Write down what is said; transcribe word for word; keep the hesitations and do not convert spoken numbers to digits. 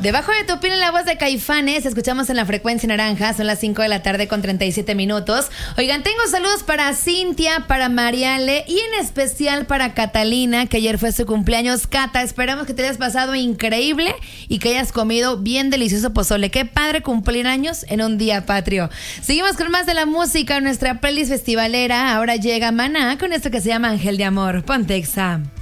Debajo de tu piel, en la voz de Caifanes, escuchamos en la frecuencia naranja, son las cinco de la tarde con treinta y siete minutos. Oigan, tengo saludos para Cintia, para Mariale y en especial para Catalina, que ayer fue su cumpleaños. Cata, esperamos que te hayas pasado increíble y que hayas comido bien delicioso pozole. Qué padre cumplir años en un día patrio. Seguimos con más de la música en nuestra playlist festivalera. Ahora llega Maná con esto que se llama Ángel de Amor. Ponte Exa.